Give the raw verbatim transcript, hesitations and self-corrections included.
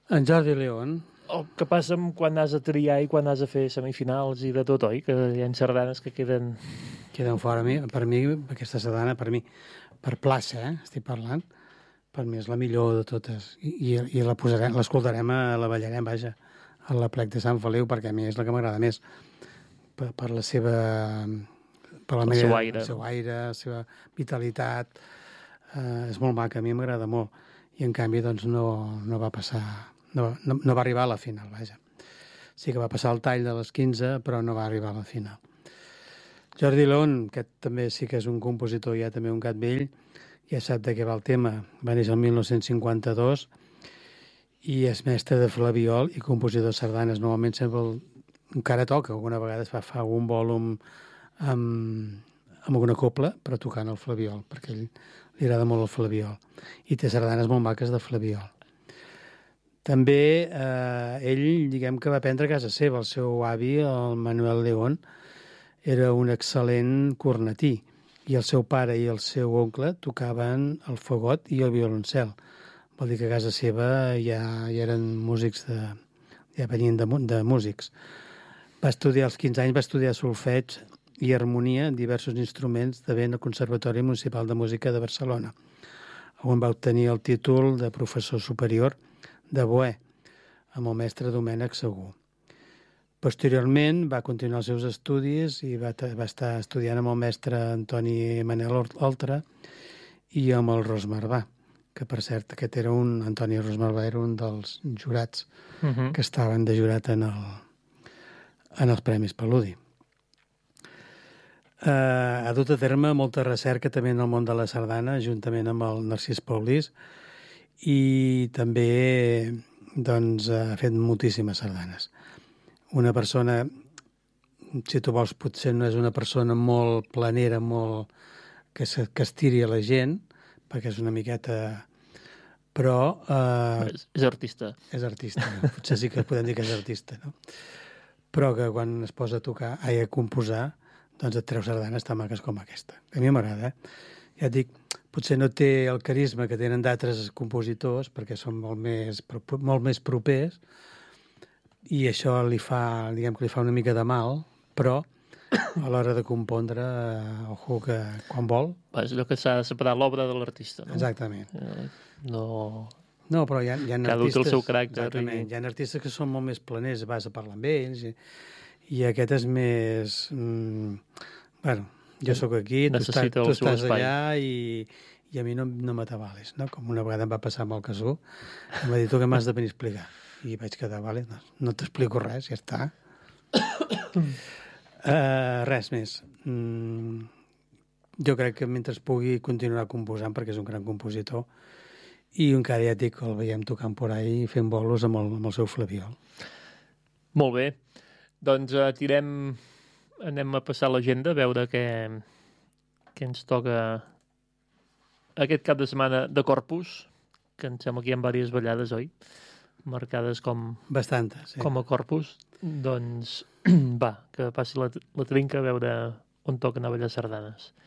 En Jordi León. El que passa quan has de triar i quan has de fer semifinals i de tot, oi? Que hi ha sardanes que queden... Queden fora. A mi, per mi, aquesta sardana, per mi, per plaça, eh, estic parlant, per mi és la millor de totes. I, i, i la posarem, l'escoltarem, la ballarem, vaja, a la plec de Sant Feliu, perquè a mi és la que m'agrada més. Per, per la seva... Per la el manera, seu aire. El seu aire, la seva vitalitat. Eh, és molt maca, a mi m'agrada molt. I en canvi, doncs, no, no va passar... No, no, no va arribar a la final, vaja. Sí que va passar el tall de les quinze, però no va arribar a la final. Jordi León, que també sí que és un compositor, ja també un gat vell, ja sap de què va el tema. Va néixer el mil nou-cents cinquanta-dos i és mestre de flabiol i compositor de sardanes. Normalment sempre el, encara toca, alguna vegada fa, fa un volum amb, amb alguna copla, però tocant el flabiol, perquè ell li agrada molt el flabiol. I té sardanes molt maques de flabiol. També eh, ell, diguem que va aprendre a casa seva. El seu avi, el Manuel León, era un excel·lent cornetí i el seu pare i el seu oncle tocaven el fagot i el violoncel. Vol dir que a casa seva ja, ja eren músics, de, ja venien de, de músics. Va estudiar, als quinze anys va estudiar solfeig i harmonia en diversos instruments de vent al Conservatori Municipal de Música de Barcelona, on va obtenir el títol de professor superior de Boè, amb el mestre Domènec Segur. Posteriorment va continuar els seus estudis i va, va estar estudiant amb el mestre Antoni Manel Oltra i amb el Ros Marbà, que per cert aquest era un, Antoni Ros Marbà era un dels jurats uh -huh. que estaven de jurat en, el, en els Premis Paludi. Uh, ha dut a terme molta recerca també en el món de la sardana, juntament amb el Narcís Paulís, i també doncs, ha fet moltíssimes sardanes. Una persona, si tu vols, potser no és una persona molt planera, molt que, se, que estiri a la gent, perquè és una miqueta... Però... Eh, és, és artista. És artista, no? Potser sí que podem dir que és artista, no? Però que quan es posa a tocar, ai, a composar, doncs et treu sardanes tan maques com aquesta. A mi m'agrada, eh? Ja et dic, potser no té el carisma que tenen d'altres compositors, perquè són molt més, molt més propers, i això li fa, diguem que li fa una mica de mal, però a l'hora de compondre, eh, ojo, que quan vol... És allò que s'ha de separar l'obra de l'artista, no? Exactament. Eh, no... No, però hi ha, hi ha Cada artistes... el seu caràcter. Exactament. I... Hi ha artistes que són molt més planers, vas a parlar amb ells, i, i aquest és més... Mm, bueno, jo sóc aquí, tu, estàs, tu estàs allà i, i a mi no, no m'atabales, no? Com una vegada em va passar amb el Casú, em va dir, tu què m'has de venir a explicar? I vaig quedar, vale, no, no t'explico res, ja està. uh, res més. Mm, jo crec que mentre pugui continuar composant, perquè és un gran compositor, i encara ja et dic que el veiem tocant por ahí fent bolos amb el, amb el seu flabiol. Molt bé. Doncs uh, tirem... Anem a passar l'agenda, a veure què, què ens toca aquest cap de setmana de Corpus, que em sembla que hi ha diverses ballades, oi? Marcades com... Bastantes, sí. Com a Corpus. Doncs, va, que passi la, la trinca a veure on toquen a ballar sardanes.